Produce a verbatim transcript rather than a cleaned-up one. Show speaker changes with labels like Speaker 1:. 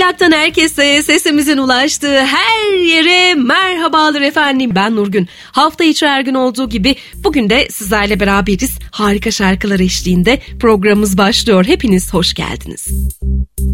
Speaker 1: Plaktan herkese, sesimizin ulaştığı her yere merhabalar efendim. Ben Nurgün. Hafta içi her gün olduğu gibi bugün de sizlerle beraberiz. Harika şarkılar eşliğinde programımız başlıyor. Hepiniz hoş geldiniz.